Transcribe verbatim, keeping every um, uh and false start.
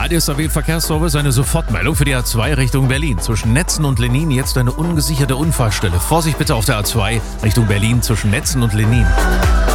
Radio Stabil Verkehrsservice, eine Sofortmeldung für die A zwei Richtung Berlin. Zwischen Netzen und Lenin jetzt eine ungesicherte Unfallstelle. Vorsicht bitte auf der A zwei Richtung Berlin zwischen Netzen und Lenin.